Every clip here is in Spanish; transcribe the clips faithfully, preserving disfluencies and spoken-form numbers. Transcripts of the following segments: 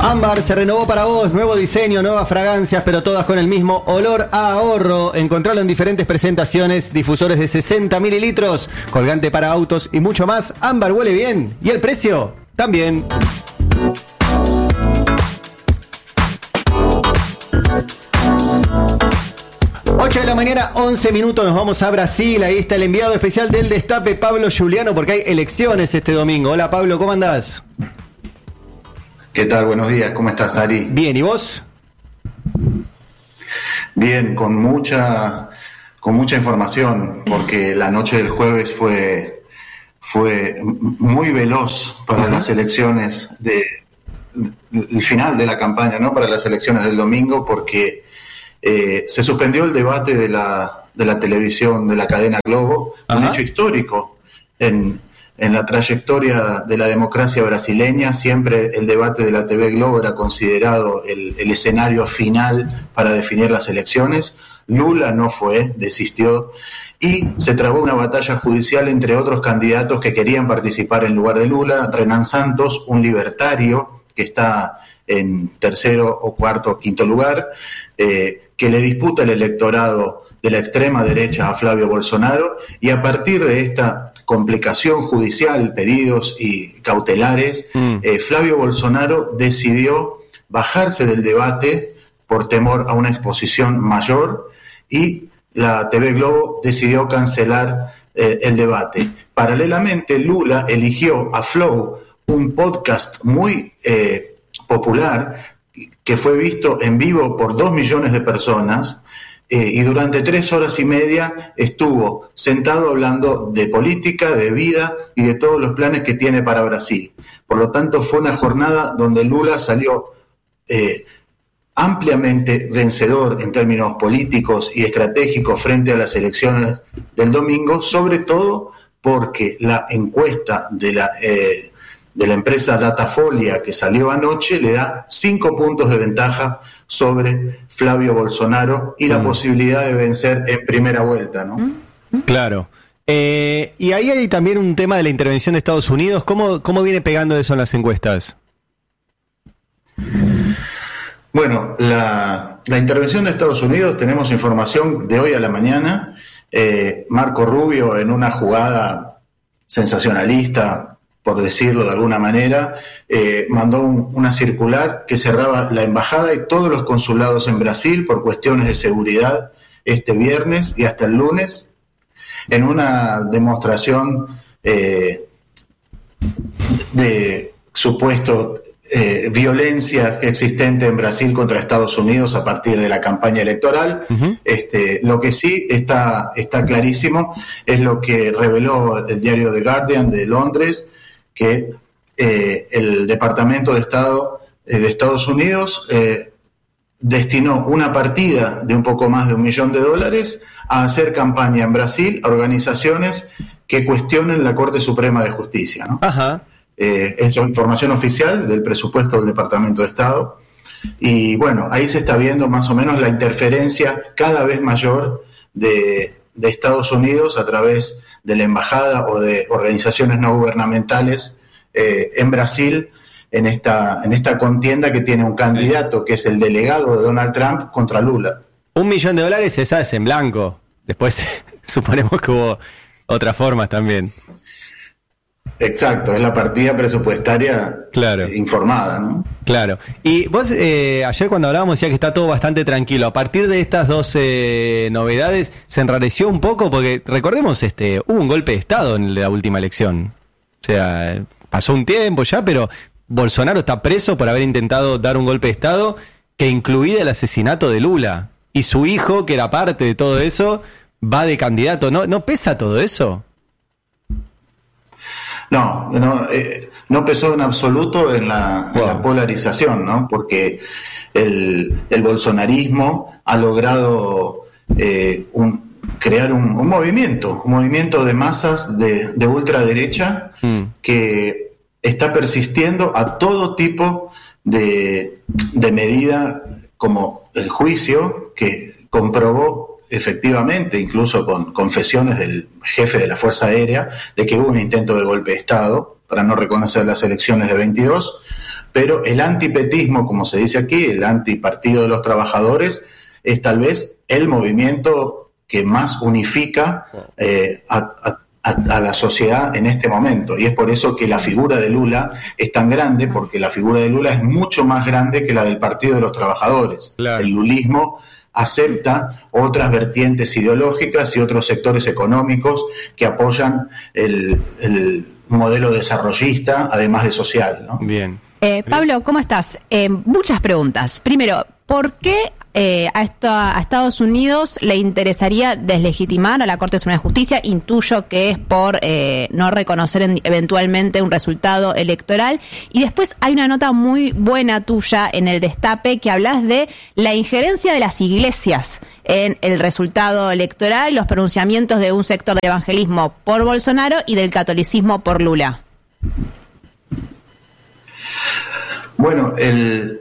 Ámbar se renovó para vos, nuevo diseño, nuevas fragancias, pero todas con el mismo olor a ahorro. Encontralo en diferentes presentaciones, difusores de sesenta mililitros, colgante para autos y mucho más. Ámbar huele bien y el precio también. ocho de la mañana, once minutos, nos vamos a Brasil. Ahí está el enviado especial del Destape, Pablo Giuliano, porque hay elecciones este domingo. Hola Pablo, ¿cómo andás? ¿Qué tal? Buenos días, ¿cómo estás, Ari? Bien, ¿y vos? Bien, con mucha con mucha información, porque la noche del jueves fue, fue muy veloz para uh-huh. las elecciones, de, el final de la campaña, ¿no? Para las elecciones del domingo, porque eh, se suspendió el debate de la, de la televisión, de la cadena Globo, uh-huh. un hecho histórico en... En la trayectoria de la democracia brasileña, siempre el debate de la T V Globo era considerado el, el escenario final para definir las elecciones. Lula no fue, desistió, y se trabó una batalla judicial entre otros candidatos que querían participar en lugar de Lula. Renan Santos, un libertario que está en tercero o cuarto o quinto lugar, eh, que le disputa el electorado de la extrema derecha a Flavio Bolsonaro, y a partir de esta complicación judicial, pedidos y cautelares, mm. eh, Flavio Bolsonaro decidió bajarse del debate por temor a una exposición mayor, y la T V Globo decidió cancelar eh, el debate. Paralelamente, Lula eligió a Flow, un podcast muy eh, popular que fue visto en vivo por dos millones de personas, Eh, y durante tres horas y media estuvo sentado hablando de política, de vida y de todos los planes que tiene para Brasil. Por lo tanto, fue una jornada donde Lula salió eh, ampliamente vencedor en términos políticos y estratégicos frente a las elecciones del domingo, sobre todo porque la encuesta de la, eh, de la empresa Datafolia que salió anoche le da cinco puntos de ventaja sobre Flavio Bolsonaro y la mm. posibilidad de vencer en primera vuelta, ¿no? Claro. Eh, y ahí hay también un tema de la intervención de Estados Unidos. ¿Cómo, cómo viene pegando eso en las encuestas? Bueno, la, la intervención de Estados Unidos, tenemos información de hoy a la mañana. Eh, Marco Rubio, en una jugada sensacionalista, por decirlo de alguna manera, eh, mandó un, una circular que cerraba la embajada y todos los consulados en Brasil por cuestiones de seguridad este viernes y hasta el lunes, en una demostración eh, de supuesto eh, violencia existente en Brasil contra Estados Unidos a partir de la campaña electoral. Uh-huh. Este, lo que sí está, está clarísimo es lo que reveló el diario The Guardian de Londres, que eh, el Departamento de Estado eh, de Estados Unidos eh, destinó una partida de un poco más de un millón de dólares a hacer campaña en Brasil a organizaciones que cuestionen la Corte Suprema de Justicia, ¿no? Ajá. Eh, es información oficial del presupuesto del Departamento de Estado, y bueno, ahí se está viendo más o menos la interferencia cada vez mayor de, de Estados Unidos a través de la embajada o de organizaciones no gubernamentales eh, en Brasil, en esta, en esta contienda que tiene un candidato que es el delegado de Donald Trump contra Lula. Un millón de dólares, esa es en blanco. Después suponemos que hubo otras formas también. Exacto, es la partida presupuestaria claro. informada, ¿no? Claro. Y vos eh, ayer cuando hablábamos decía que está todo bastante tranquilo. A partir de estas dos eh, novedades se enrareció un poco, porque recordemos, este, hubo un golpe de Estado en la última elección. O sea, pasó un tiempo ya, pero Bolsonaro está preso por haber intentado dar un golpe de Estado que incluía el asesinato de Lula. Y su hijo, que era parte de todo eso, va de candidato. ¿No, no pesa todo eso? No, no, eh, no pesó en absoluto en la, wow. en la polarización, ¿no? Porque el, el bolsonarismo ha logrado eh, un, crear un, un movimiento, un movimiento de masas de, de ultraderecha mm. que está persistiendo a todo tipo de, de medida, como el juicio, que comprobó efectivamente, incluso con confesiones del jefe de la Fuerza Aérea, de que hubo un intento de golpe de Estado para no reconocer las elecciones de veintidós, pero el antipetismo, como se dice aquí, el antipartido de los trabajadores, es tal vez el movimiento que más unifica eh, a, a, a la sociedad en este momento. Y es por eso que la figura de Lula es tan grande, porque la figura de Lula es mucho más grande que la del Partido de los Trabajadores. Claro. El lulismo acepta otras vertientes ideológicas y otros sectores económicos que apoyan el, el modelo desarrollista, además de social, ¿no? Bien. Eh, Pablo, ¿cómo estás? Eh, muchas preguntas. Primero, ¿por qué eh, a, esto, a Estados Unidos le interesaría deslegitimar a la Corte Suprema de Justicia? Intuyo que es por eh, no reconocer en, eventualmente un resultado electoral. Y después hay una nota muy buena tuya en el Destape que hablas de la injerencia de las iglesias en el resultado electoral, los pronunciamientos de un sector del evangelismo por Bolsonaro y del catolicismo por Lula. Bueno, el,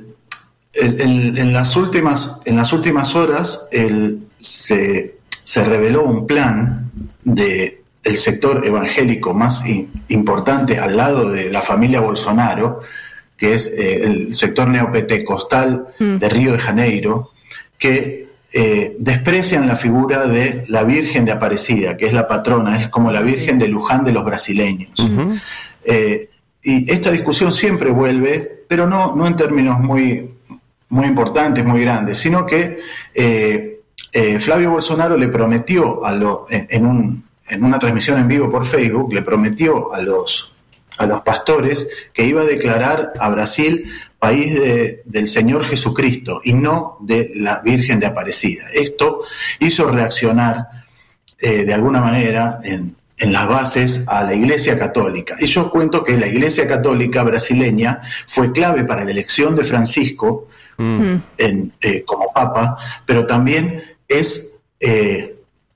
el, el, en las últimas en las últimas horas el, se, se reveló un plan de el sector evangélico más in, importante al lado de la familia Bolsonaro, que es eh, el sector neopentecostal mm. de Río de Janeiro, que eh, desprecian la figura de la Virgen de Aparecida, que es la patrona, es como la Virgen de Luján de los brasileños. Uh-huh. Eh, y esta discusión siempre vuelve, pero no, no en términos muy, muy importantes, muy grandes, sino que eh, eh, Flavio Bolsonaro le prometió a lo, en, en, un, en una transmisión en vivo por Facebook, le prometió a los, a los pastores que iba a declarar a Brasil país de, del Señor Jesucristo y no de la Virgen de Aparecida. Esto hizo reaccionar eh, de alguna manera en, en las bases a la Iglesia Católica. Y yo cuento que la Iglesia Católica brasileña fue clave para la elección de Francisco mm. en, eh, como Papa, pero también es eh,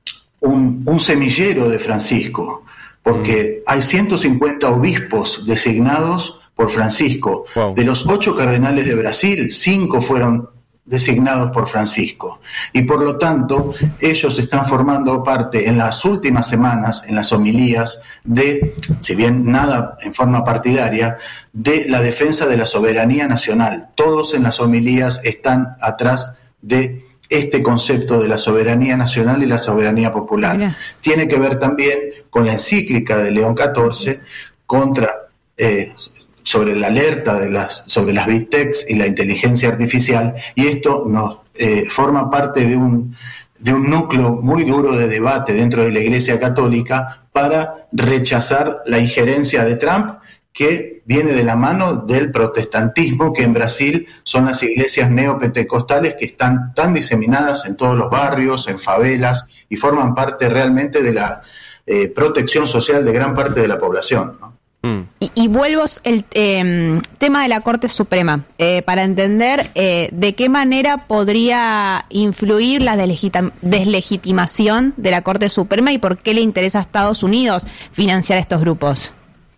un, un semillero de Francisco, porque mm. hay ciento cincuenta obispos designados por Francisco. Wow. De los ocho cardenales de Brasil, cinco fueron designados por Francisco. Y por lo tanto, ellos están formando parte en las últimas semanas, en las homilías, de, si bien nada en forma partidaria, de la defensa de la soberanía nacional. Todos en las homilías están atrás de este concepto de la soberanía nacional y la soberanía popular. Mira. Tiene que ver también con la encíclica de León catorce contra... Eh, sobre la alerta de las, sobre las Big Techs y la inteligencia artificial, y esto nos eh, forma parte de un, de un núcleo muy duro de debate dentro de la Iglesia Católica para rechazar la injerencia de Trump, que viene de la mano del protestantismo, que en Brasil son las iglesias neopentecostales que están tan diseminadas en todos los barrios, en favelas, y forman parte realmente de la eh, protección social de gran parte de la población, ¿no? Y, y vuelvo al eh, tema de la Corte Suprema, eh, para entender eh, de qué manera podría influir la deslegitim- deslegitimación de la Corte Suprema y por qué le interesa a Estados Unidos financiar estos grupos.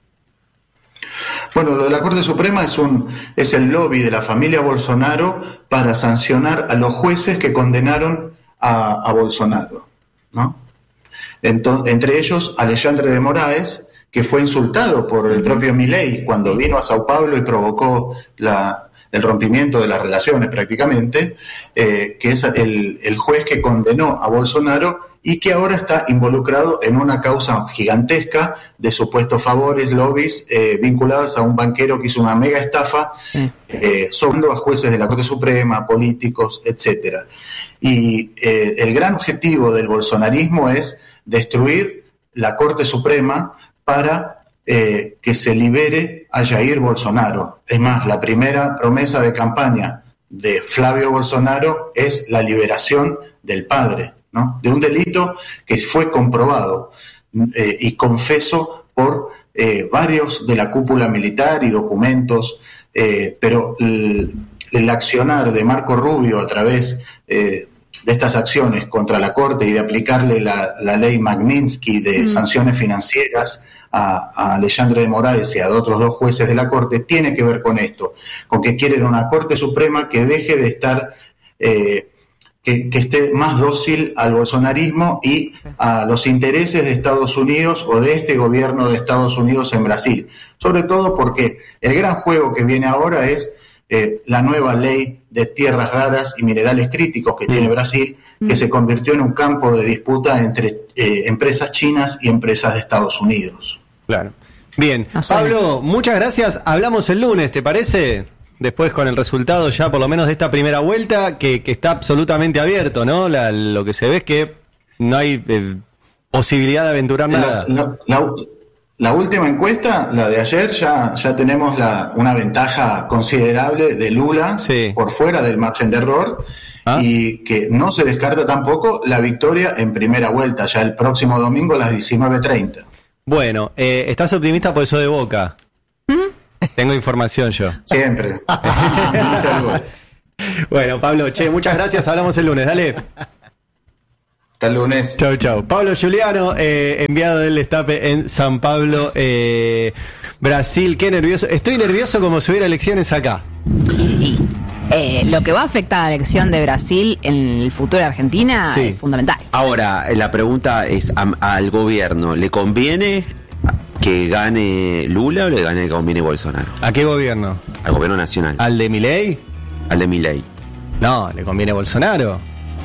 Bueno, lo de la Corte Suprema es, un, es el lobby de la familia Bolsonaro para sancionar a los jueces que condenaron a, a Bolsonaro, ¿no? Entonces, entre ellos, Alexandre de Moraes, que fue insultado por el propio Milei cuando vino a Sao Paulo y provocó la, el rompimiento de las relaciones prácticamente, eh, que es el, el juez que condenó a Bolsonaro y que ahora está involucrado en una causa gigantesca de supuestos favores, lobbies, eh, vinculados a un banquero que hizo una mega estafa, eh, sobrando a jueces de la Corte Suprema, políticos, etcétera. Y eh, el gran objetivo del bolsonarismo es destruir la Corte Suprema para eh, que se libere a Jair Bolsonaro. Es más, la primera promesa de campaña de Flavio Bolsonaro es la liberación del padre, ¿no? De un delito que fue comprobado eh, y confeso por eh, varios de la cúpula militar y documentos, eh, pero el, el accionar de Marco Rubio a través eh, de estas acciones contra la Corte y de aplicarle la, la ley Magnitsky de mm. sanciones financieras a, a Alexandre de Moraes y a otros dos jueces de la Corte, tiene que ver con esto, con que quieren una Corte Suprema que deje de estar, eh, que, que esté más dócil al bolsonarismo y a los intereses de Estados Unidos o de este gobierno de Estados Unidos en Brasil. Sobre todo porque el gran juego que viene ahora es eh, la nueva ley de tierras raras y minerales críticos que mm. tiene Brasil, que mm. se convirtió en un campo de disputa entre eh, empresas chinas y empresas de Estados Unidos. Claro. Bien, no Pablo, muchas gracias. Hablamos el lunes, ¿te parece? Después con el resultado ya por lo menos de esta primera vuelta, que, que está absolutamente abierto, ¿no? La, lo que se ve es que no hay eh, posibilidad de aventurar nada. La, la, la, la última encuesta, la de ayer, ya, ya tenemos la, una ventaja considerable de Lula sí. por fuera del margen de error ¿Ah? y que no se descarta tampoco la victoria en primera vuelta, ya el próximo domingo a las diecinueve treinta. Bueno, eh, ¿estás optimista por eso de Boca? Tengo información yo. Siempre. Bueno, Pablo, che, muchas gracias. Hablamos el lunes, dale. Hasta el lunes. Chau, chau. Pablo Giuliano, eh, enviado del Destape en San Pablo, eh, Brasil. Qué nervioso. Estoy nervioso como si hubiera elecciones acá. Y, y eh, lo que va a afectar a la elección de Brasil en el futuro de Argentina sí. es fundamental. Ahora, la pregunta es, a, al gobierno, ¿le conviene que gane Lula o le gane que conviene Bolsonaro? ¿A qué gobierno? Al gobierno nacional. ¿Al de Milei? Al de Milei. No, le conviene Bolsonaro.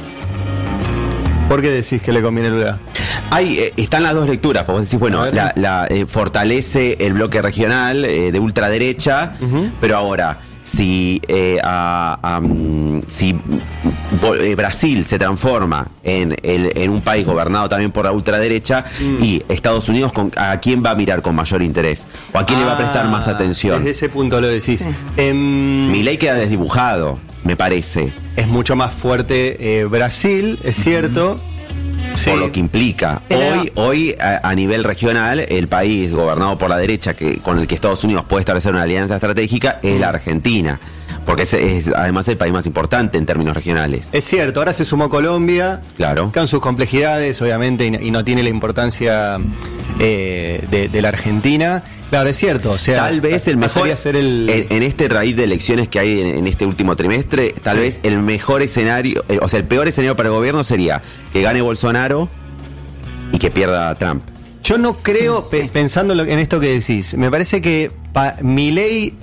¿Por qué decís que le conviene Lula? Hay, eh, están las dos lecturas, porque vos decís, bueno, la, la, eh, fortalece el bloque regional eh, de ultraderecha, uh-huh. pero ahora, si, eh, a, a, si eh, Brasil se transforma en, el, en un país gobernado también por la ultraderecha, mm. y Estados Unidos, con, ¿a quién va a mirar con mayor interés? ¿O a quién ah, le va a prestar más atención? Desde ese punto lo decís. Sí. Eh, Milei queda desdibujado, me parece. Es mucho más fuerte eh, Brasil, es cierto. Mm-hmm. Sí. Por lo que implica. Pero hoy, hoy a, a nivel regional, el país gobernado por la derecha, que con el que Estados Unidos puede establecer una alianza estratégica, es la Argentina. Porque es, es además el país más importante en términos regionales. Es cierto, ahora se sumó Colombia, claro, con sus complejidades, obviamente, y, y no tiene la importancia eh, de, de la Argentina. Claro, es cierto. O sea, tal vez el mejor, ser el... en, en este raíz de elecciones que hay en, en este último trimestre, tal sí. vez el mejor escenario, eh, o sea, el peor escenario para el gobierno sería que gane Bolsonaro y que pierda Trump. Yo no creo, sí. pe- pensando en esto que decís, me parece que pa- Milei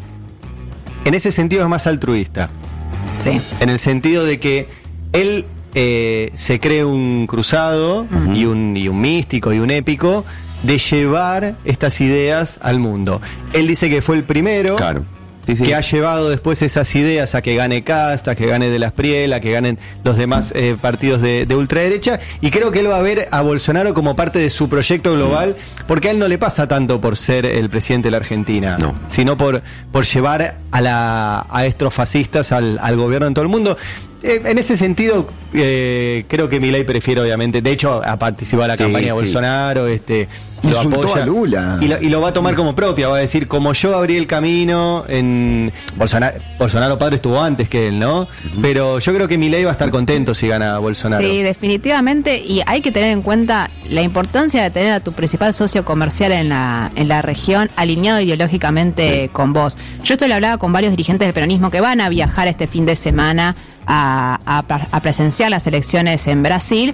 en ese sentido es más altruista. Sí. En el sentido de que él eh, se cree un cruzado uh-huh. y, un, y un místico y un épico de llevar estas ideas al mundo. Él dice que fue el primero claro. sí, sí. que ha llevado después esas ideas a que gane Casta, a que gane De la Espriella, a que ganen los demás eh, partidos de, de ultraderecha, y creo que él va a ver a Bolsonaro como parte de su proyecto global, porque a él no le pasa tanto por ser el presidente de la Argentina, no. sino por, por llevar a, la, a estos fascistas al, al gobierno en todo el mundo. Eh, en ese sentido, eh, creo que Milei prefiere, obviamente, de hecho, a participar en la sí, campaña de sí. Bolsonaro, este, lo Insultó apoya a Lula. Y lo, y lo va a tomar como propia, va a decir, como yo abrí el camino, en Bolsonaro, Bolsonaro padre estuvo antes que él, ¿no? Uh-huh. Pero yo creo que Milei va a estar contento si gana Bolsonaro. Sí, definitivamente, y hay que tener en cuenta la importancia de tener a tu principal socio comercial en la, en la región alineado ideológicamente sí. con vos. Yo esto lo hablaba con varios dirigentes del peronismo que van a viajar este fin de semana A, a, a presenciar las elecciones en Brasil,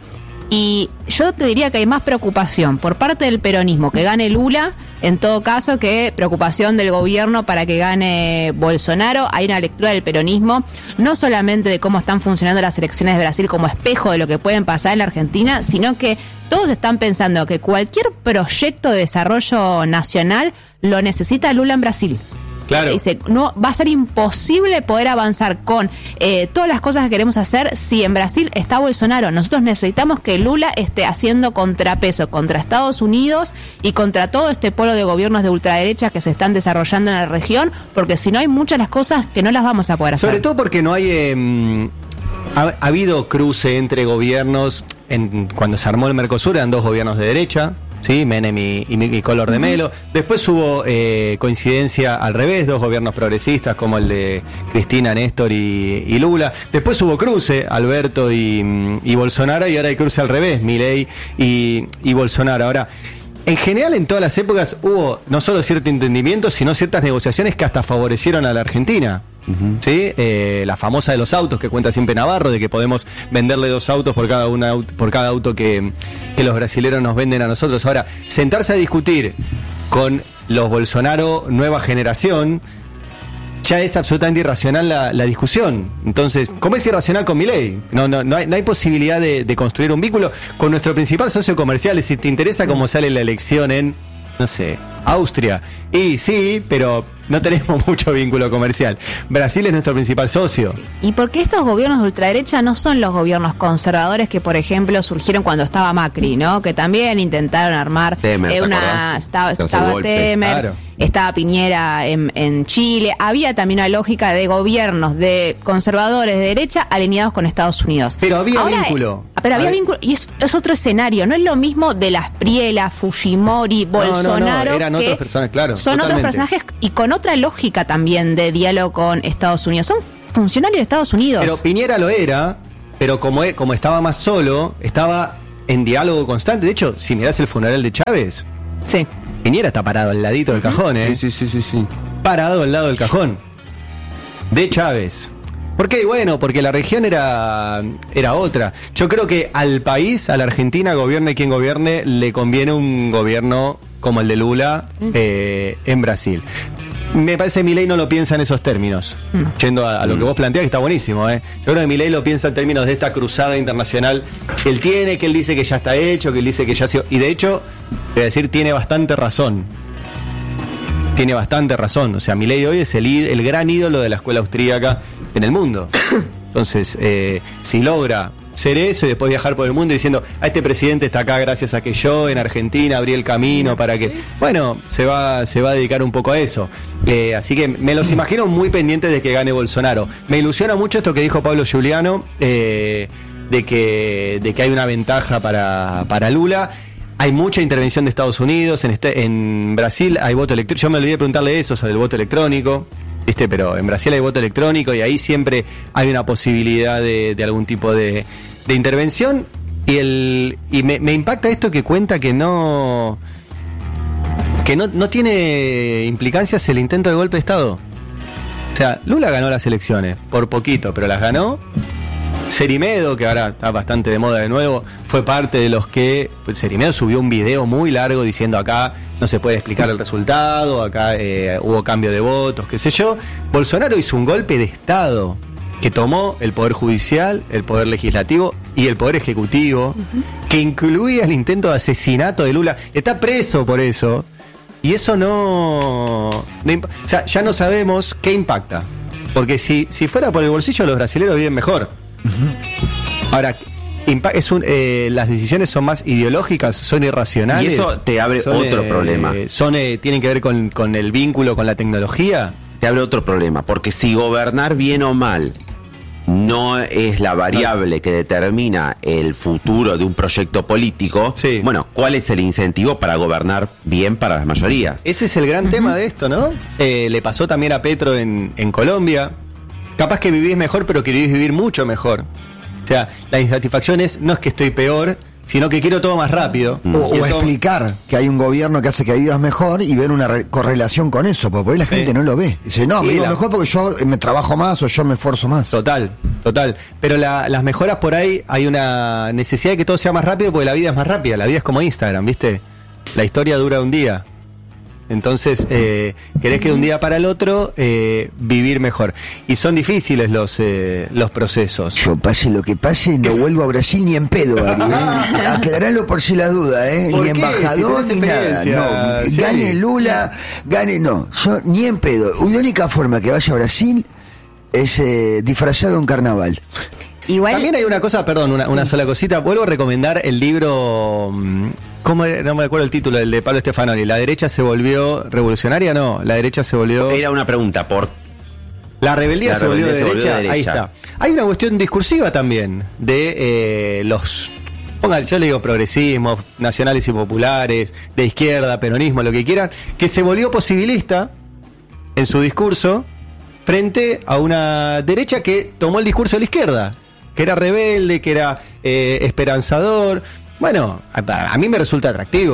y yo te diría que hay más preocupación por parte del peronismo que gane Lula, en todo caso, que preocupación del gobierno para que gane Bolsonaro. Hay una lectura del peronismo, no solamente de cómo están funcionando las elecciones de Brasil como espejo de lo que pueden pasar en la Argentina, sino que todos están pensando que cualquier proyecto de desarrollo nacional lo necesita Lula en Brasil. Claro. Dice, no, va a ser imposible poder avanzar con eh, todas las cosas que queremos hacer si en Brasil está Bolsonaro. Nosotros necesitamos que Lula esté haciendo contrapeso contra Estados Unidos y contra todo este polo de gobiernos de ultraderecha que se están desarrollando en la región, porque si no hay muchas las cosas que no las vamos a poder hacer. Sobre todo porque no hay... Eh, ha, ha habido cruce entre gobiernos. En, cuando se armó el Mercosur eran dos gobiernos de derecha, sí, Menem y, y, y Collor de Mello. Después hubo eh, coincidencia al revés, dos gobiernos progresistas como el de Cristina, Néstor y, y Lula. Después hubo cruce, Alberto y, y Bolsonaro, y ahora hay cruce al revés, Milei y, y Bolsonaro. Ahora, en general en todas las épocas hubo no solo cierto entendimiento, sino ciertas negociaciones que hasta favorecieron a la Argentina. Uh-huh. ¿Sí? Eh, la famosa de los autos que cuenta siempre Navarro, de que podemos venderle dos autos por cada, una, por cada auto que, que los brasileros nos venden a nosotros. Ahora, sentarse a discutir con los Bolsonaro nueva generación, ya es absolutamente irracional la, la discusión. Entonces, ¿cómo es irracional con Milei? No, no, no hay, no hay posibilidad de, de construir un vínculo con nuestro principal socio comercial. Si te interesa cómo sale la elección en, no sé, Austria. Y sí, pero no tenemos mucho vínculo comercial. Brasil es nuestro principal socio. Sí. ¿Y por qué estos gobiernos de ultraderecha no son los gobiernos conservadores que, por ejemplo, surgieron cuando estaba Macri, ¿no? Que también intentaron armar Temer, eh, una... Estaba, estaba Temer, claro. Estaba Piñera en, en Chile. Había también una lógica de gobiernos de conservadores de derecha alineados con Estados Unidos. Pero había Ahora, vínculo. Pero había vínculo. Y es, es otro escenario. No es lo mismo de las Priela, Fujimori, Bolsonaro. No, no, no. Eran otras personas, claro. Son totalmente. otros personajes y con otra lógica también de diálogo con Estados Unidos. Son funcionarios de Estados Unidos. Pero Piñera lo era, pero como, como estaba más solo, estaba en diálogo constante. De hecho, si mirás el funeral de Chávez, sí. Piñera está parado al ladito del cajón, ¿eh? Sí, sí, sí, sí, sí. Parado al lado del cajón. De Chávez. ¿Por qué? Bueno, porque la región era, era otra. Yo creo que al país, a la Argentina, gobierne quien gobierne, le conviene un gobierno como el de Lula eh, en Brasil. Me parece que Milei no lo piensa en esos términos. No. Yendo a, a lo que vos planteás, que está buenísimo, ¿eh? Yo creo que Milei lo piensa en términos de esta cruzada internacional que él tiene, que él dice que ya está hecho, que él dice que ya ha sido... Y de hecho, voy a decir, tiene bastante razón. Tiene bastante razón. O sea, Milei hoy es el, el gran ídolo de la escuela austríaca en el mundo. Entonces, eh, si logra ser eso y después viajar por el mundo diciendo, a este presidente está acá gracias a que yo en Argentina abrí el camino para que... Bueno, se va, se va a dedicar un poco a eso. Eh, así que me los imagino muy pendientes de que gane Bolsonaro. Me ilusiona mucho esto que dijo Pablo Giuliano, eh, de, que, de que hay una ventaja para, para Lula. Hay mucha intervención de Estados Unidos, en, este, en Brasil hay voto electrónico. Yo me olvidé de preguntarle eso sobre el voto electrónico. ¿Viste? Pero en Brasil hay voto electrónico y ahí siempre hay una posibilidad de, de algún tipo de, de intervención. Y el y me, me impacta esto que cuenta que no que no, no tiene implicancias el intento de golpe de Estado. O sea, Lula ganó las elecciones, por poquito, pero las ganó. Cerimedo, que ahora está bastante de moda de nuevo, fue parte de los que... Pues Cerimedo subió un video muy largo diciendo acá no se puede explicar el resultado, acá eh, hubo cambio de votos, qué sé yo. Bolsonaro hizo un golpe de Estado que tomó el Poder Judicial, el Poder Legislativo y el Poder Ejecutivo, uh-huh. que incluía el intento de asesinato de Lula. Está preso por eso. Y eso no... no imp- o sea, ya no sabemos qué impacta. Porque si, si fuera por el bolsillo, los brasileños viven mejor. Uh-huh. Ahora, es un, eh, las decisiones son más ideológicas, son irracionales. Y eso te abre son, otro eh, problema. Son, eh, tienen que ver con, con el vínculo con la tecnología. Te abre otro problema, porque si gobernar bien o mal no es la variable no. que determina el futuro de un proyecto político, sí. bueno, ¿cuál es el incentivo para gobernar bien para las mayorías? Ese es el gran uh-huh. tema de esto, ¿no? Eh, le pasó también a Petro en, en Colombia. Capaz que vivís mejor, pero querés vivir mucho mejor. O sea, la insatisfacción es, no es que estoy peor, sino que quiero todo más rápido. O, o eso... explicar que hay un gobierno que hace que vivas mejor y ver una re- correlación con eso, porque por ahí la gente sí. no lo ve. Dice, no, sí, me vivo la... mejor porque yo me trabajo más o yo me esfuerzo más. Total, total. Pero la, las mejoras por ahí, hay una necesidad de que todo sea más rápido porque la vida es más rápida. La vida es como Instagram, ¿viste? La historia dura un día. Entonces, eh, querés que de un día para el otro eh, vivir mejor. Y son difíciles los eh, los procesos. Yo pase lo que pase, no vuelvo a Brasil ni en pedo, Ari, ¿eh? Aclaralo por si las dudas, ¿eh? Ni embajador si ni nada. No, sí. Gane Lula, gane, no. Yo ni en pedo. La única forma que vaya a Brasil es eh, disfrazado en carnaval. Igual... También hay una cosa, perdón, una, sí. una sola cosita. Vuelvo a recomendar el libro... ¿Cómo era? No me acuerdo el título, el de Pablo Stefanoni. ¿La derecha se volvió revolucionaria? No, la derecha se volvió... Era una pregunta, ¿por La rebeldía, la se, rebeldía volvió de se volvió de derecha? Ahí está. Hay una cuestión discursiva también de eh, los... Ponga, yo le digo progresismo, nacionales y populares, de izquierda, peronismo, lo que quieran, que se volvió posibilista en su discurso frente a una derecha que tomó el discurso de la izquierda, que era rebelde, que era eh, esperanzador... Bueno, a, a mí me resulta atractivo.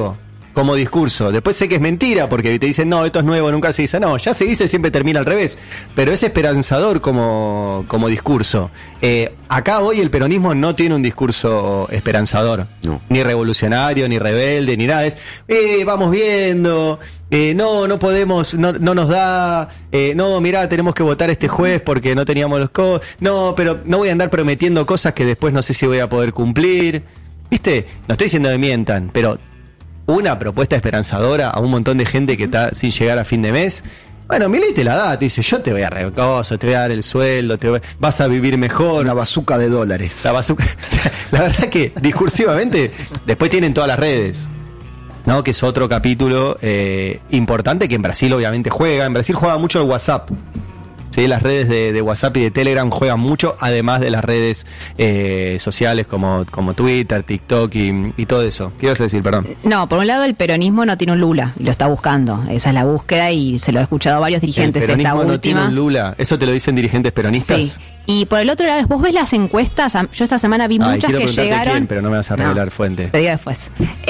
como discurso. Después sé que es mentira, porque te dicen, no, esto es nuevo, nunca se dice. No, ya se hizo y siempre termina al revés. Pero es esperanzador como, como discurso. Eh, acá hoy el peronismo no tiene un discurso esperanzador. No. Ni revolucionario, ni rebelde, ni nada. Es, eh, vamos viendo... Eh, no, no podemos, no, no nos da, eh, no, mirá, tenemos que votar este juez porque no teníamos los co... No, pero no voy a andar prometiendo cosas que después no sé si voy a poder cumplir. ¿Viste? No estoy diciendo que mientan, pero una propuesta esperanzadora a un montón de gente que está sin llegar a fin de mes. Bueno, Milei te la da, te dice, yo te voy a recoso, te voy a dar el sueldo, te voy, vas a vivir mejor. Una bazuca de dólares. La bazuca. La verdad que discursivamente, después tienen todas las redes. ¿No? Que es otro capítulo eh, importante que en Brasil obviamente juega. En Brasil juega mucho el WhatsApp. ¿Sí? Las redes de, de WhatsApp y de Telegram juegan mucho, además de las redes eh, sociales como, como Twitter, TikTok y, y todo eso. ¿Qué ibas a decir? Perdón. No, por un lado el peronismo no tiene un Lula y lo está buscando. Esa es la búsqueda y se lo he escuchado a varios dirigentes. El peronismo esta no última. tiene un Lula. ¿Eso te lo dicen dirigentes peronistas? Sí. Y por el otro lado, vos ves las encuestas. Yo esta semana vi Ay, muchas que llegaron. Quién, pero no me vas a revelar no, fuente. Te digo después.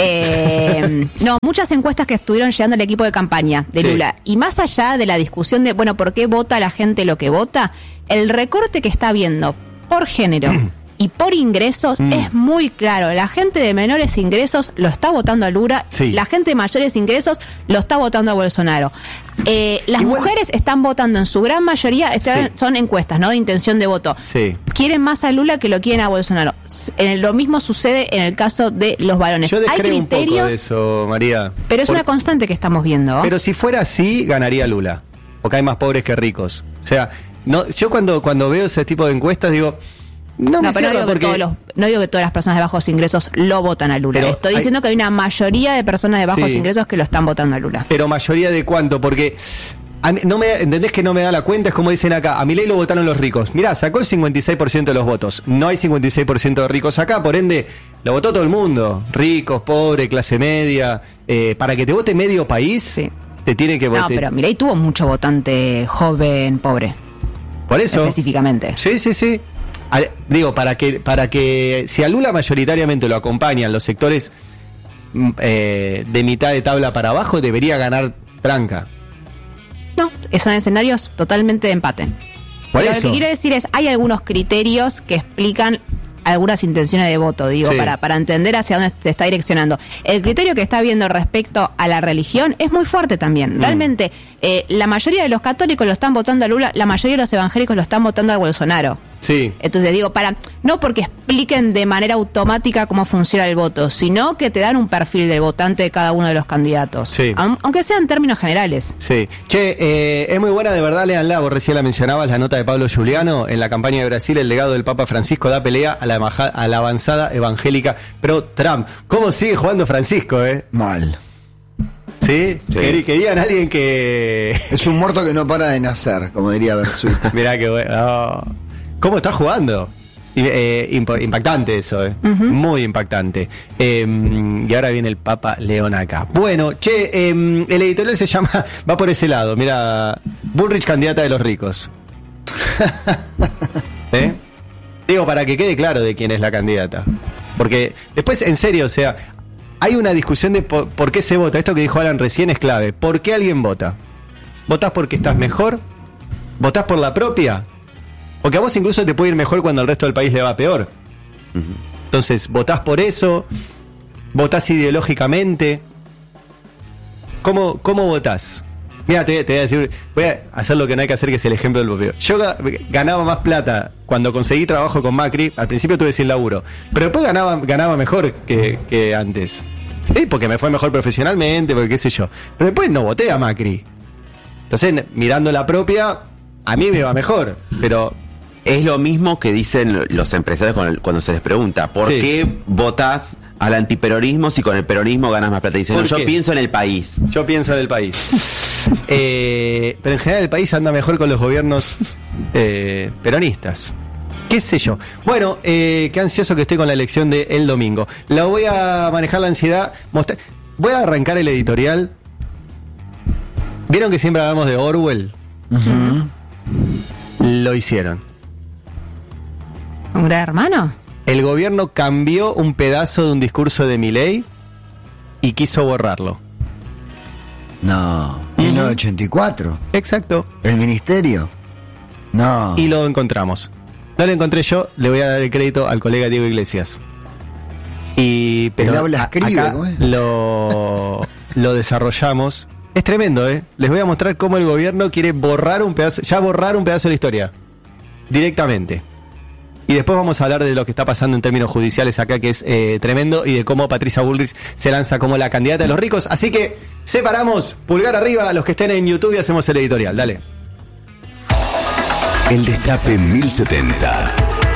Eh, no, muchas encuestas que estuvieron llegando al equipo de campaña de sí. Lula. Y más allá de la discusión de, bueno, ¿por qué vota la gente lo que vota? El recorte que está habiendo por género y por ingresos mm. es muy claro. La gente de menores ingresos lo está votando a Lula, sí. la gente de mayores ingresos lo está votando a Bolsonaro. Eh, las Igual, mujeres están votando en su gran mayoría, están, sí. son encuestas, ¿no? De intención de voto. Sí. Quieren más a Lula que lo quieren a Bolsonaro. Eh, lo mismo sucede en el caso de los varones. Yo descreo Hay un poco de eso, María. Pero es Por... una constante que estamos viendo. Pero si fuera así, ganaría Lula. Porque hay más pobres que ricos. O sea, no, yo cuando, cuando veo ese tipo de encuestas digo... No, no, me pero no digo, porque... que todos los, no digo que todas las personas de bajos ingresos lo votan a Lula. Pero Estoy hay... diciendo que hay una mayoría de personas de bajos sí. ingresos que lo están votando a Lula. Pero mayoría de cuánto, porque a mí, no me, ¿entendés que no me da la cuenta? Es como dicen acá, a Milei lo votaron los ricos. Mirá, sacó el cincuenta y seis por ciento de los votos. No hay cincuenta y seis por ciento de ricos acá, por ende, lo votó todo el mundo. Ricos, pobres, clase media. Eh, para que te vote medio país, sí. te tiene que votar. No, pero Milei tuvo mucho votante joven, pobre. Por eso. Específicamente. Sí, sí, sí. A, digo, para que, para que si a Lula mayoritariamente lo acompañan los sectores eh, de mitad de tabla para abajo, debería ganar tranca. No, son escenarios totalmente de empate. Por Pero eso. Lo que quiero decir es, hay algunos criterios que explican algunas intenciones de voto, digo, sí. para, para entender hacia dónde se está direccionando. El criterio que está viendo respecto a la religión es muy fuerte también. Mm. Realmente, eh, la mayoría de los católicos lo están votando a Lula, la mayoría de los evangélicos lo están votando a Bolsonaro. Sí. Entonces digo, para no porque expliquen de manera automática cómo funciona el voto, sino que te dan un perfil del votante de cada uno de los candidatos. Sí. Aunque sea en términos generales. Sí. Che, eh, es muy buena, de verdad, léanla. Vos recién la mencionabas, la nota de Pablo Giuliano. En la campaña de Brasil, el legado del Papa Francisco da pelea a la, a la avanzada evangélica pro-Trump. ¿Cómo sigue jugando Francisco, eh? Mal. ¿Sí? sí. Querían a alguien que... Es un muerto que no para de nacer, como diría Bersuit. Mirá que bueno. Oh. ¿Cómo está jugando? Eh, impactante eso, eh. Uh-huh. Muy impactante. Eh, y ahora viene el Papa León acá. Bueno, che, eh, el editorial se llama, va por ese lado. Mira, Bullrich, candidata de los ricos. ¿Eh? Digo, para que quede claro de quién es la candidata. Porque después, en serio, o sea, hay una discusión de por, por qué se vota. Esto que dijo Alan recién es clave. ¿Por qué alguien vota? ¿Votás porque estás mejor? ¿Votás por la propia? Porque a vos incluso te puede ir mejor cuando al resto del país le va peor. Uh-huh. Entonces, ¿votás por eso? ¿Votás ideológicamente? ¿Cómo, cómo votás? Mira, te, te voy a decir, voy a hacer lo que no hay que hacer, que es el ejemplo del propio. Yo ganaba más plata cuando conseguí trabajo con Macri. Al principio tuve sin laburo, pero después ganaba, ganaba mejor que, que antes. ¿Sí? Porque me fue mejor profesionalmente, porque qué sé yo. Pero después no voté a Macri. Entonces, mirando la propia, a mí me va mejor, pero... Es lo mismo que dicen los empresarios cuando se les pregunta ¿por sí. qué votás al antiperonismo si con el peronismo ganas más plata? Dicen, no, yo qué? pienso en el país. Yo pienso en el país. eh, pero en general el país anda mejor con los gobiernos eh, peronistas. ¿Qué sé yo? Bueno, eh, qué ansioso que estoy con la elección de el domingo. La voy a manejar la ansiedad. Mostrar. Voy a arrancar el editorial. ¿Vieron que siempre hablamos de Orwell? Uh-huh. Lo hicieron. ¿Un gran hermano? El gobierno cambió un pedazo de un discurso de Milei y quiso borrarlo. No, mil novecientos ochenta y cuatro. Exacto. ¿El ministerio? No. Y lo encontramos. No lo encontré yo, le voy a dar el crédito al colega Diego Iglesias. Y pero el habla escribe, acá ¿no es? lo, lo desarrollamos. Es tremendo, ¿eh? Les voy a mostrar cómo el gobierno quiere borrar un pedazo, ya borrar un pedazo de la historia. Directamente. Y después vamos a hablar de lo que está pasando en términos judiciales acá, que es eh, tremendo, y de cómo Patricia Bullrich se lanza como la candidata de los ricos. Así que separamos, pulgar arriba a los que estén en YouTube y hacemos el editorial. Dale. El Destape mil setenta.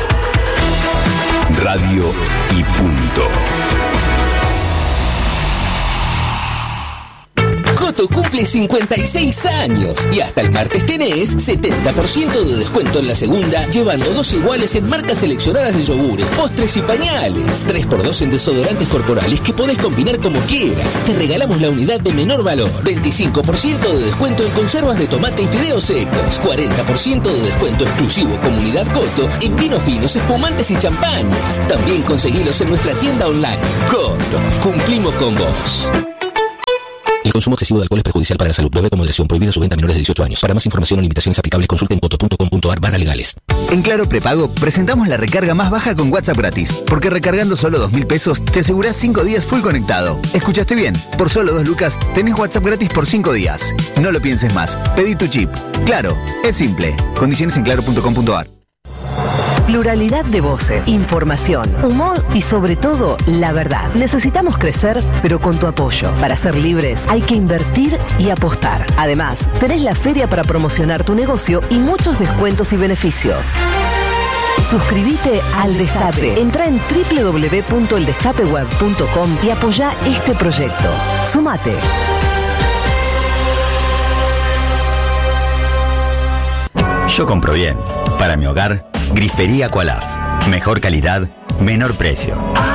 Radio y punto. Coto cumple cincuenta y seis años y hasta el martes tenés setenta por ciento de descuento en la segunda, llevando dos iguales en marcas seleccionadas de yogures, postres y pañales. tres por dos en desodorantes corporales que podés combinar como quieras. Te regalamos la unidad de menor valor. veinticinco por ciento de descuento en conservas de tomate y fideos secos. cuarenta por ciento de descuento exclusivo Comunidad Coto en vinos finos, espumantes y champañas. También conseguilos en nuestra tienda online. Coto, cumplimos con vos. El consumo excesivo de alcohol es perjudicial para la salud. Bebe con moderación. Prohibida su venta a menores de dieciocho años. Para más información o limitaciones aplicables, consulte en coto punto com punto a r barra legales. En Claro Prepago presentamos la recarga más baja con WhatsApp gratis. Porque recargando solo dos mil pesos te asegurás cinco días full conectado. ¿Escuchaste bien? Por solo dos lucas tenés WhatsApp gratis por cinco días. No lo pienses más. Pedí tu chip. Claro, es simple. Condiciones en claro punto com punto a r. Pluralidad de voces, información, humor y sobre todo la verdad. Necesitamos crecer, pero con tu apoyo. Para ser libres hay que invertir y apostar. Además, tenés la feria para promocionar tu negocio y muchos descuentos y beneficios. Suscríbete al Destape. Entra en doble u doble u doble u punto el destape web punto com y apoyá este proyecto. Sumate. Yo compro bien. Para mi hogar, Grifería Aqualaf. Mejor calidad, menor precio.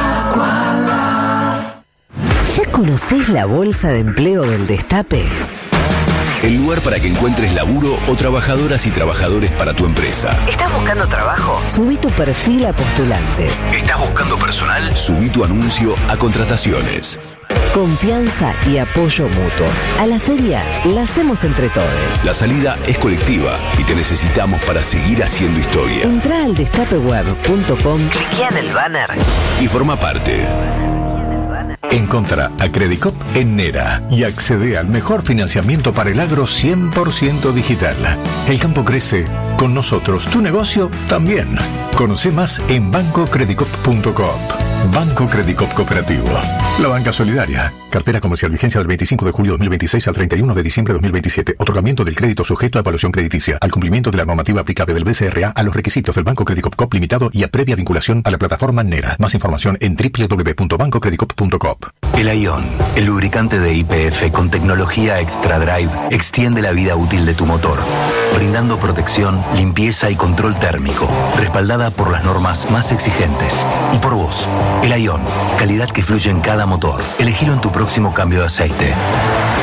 ¿Ya conocés la bolsa de empleo del Destape? El lugar para que encuentres laburo o trabajadoras y trabajadores para tu empresa. ¿Estás buscando trabajo? Subí tu perfil a postulantes. ¿Estás buscando personal? Subí tu anuncio a contrataciones. Confianza y apoyo mutuo. A la feria la hacemos entre todos. La salida es colectiva y te necesitamos para seguir haciendo historia. Entrá al destape web punto com, cliquea en el banner y forma parte. Encontrá a Credicop en Nera y accede al mejor financiamiento para el agro cien por ciento digital. El campo crece, con nosotros tu negocio también. Conoce más en banco credicop punto coop. Banco Credicop Cooperativo. La banca solidaria. Cartera comercial, vigencia del veinticinco de julio de dos mil veintiséis al treinta y uno de diciembre de dos mil veintisiete. Otorgamiento del crédito sujeto a evaluación crediticia. Al cumplimiento de la normativa aplicable del B C R A a los requisitos del Banco Credicop Coop Limitado y a previa vinculación a la plataforma Nera. Más información en doble u doble u doble u punto banco credicop punto coop. El Ion, el lubricante de Y P F con tecnología Extra Drive, extiende la vida útil de tu motor, brindando protección, limpieza y control térmico, respaldada por las normas más exigentes. Y por vos, el Ion, calidad que fluye en cada motor. Elegilo en tu próximo cambio de aceite.